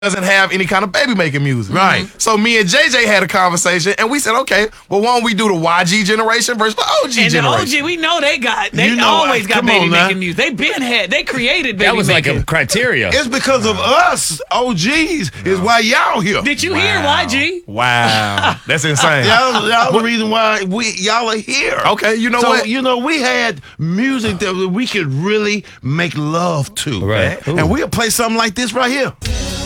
doesn't have any kind of baby making music. Right. So me and JJ had a conversation, and we said, okay, well, why don't we do the YG generation versus the OG And generation? the OG, we know they You know, always got come baby on now. making music. They created baby That was like making. a criteria. It's because of us, OGs, is why y'all here. Did you hear YG? Wow. That's insane. Y'all the reason why y'all are here. Okay, you know so, what? you know, we had music that we could really make love to. Right. And we'll play something like this right here.